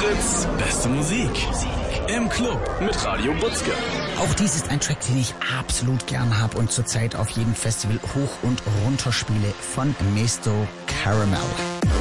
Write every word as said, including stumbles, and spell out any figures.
Fritz, beste Musik. Im Club mit Radio Butzke. Auch dies ist ein Track, den ich absolut gern habe und zurzeit auf jedem Festival hoch und runter spiele, von Mesto Caramel.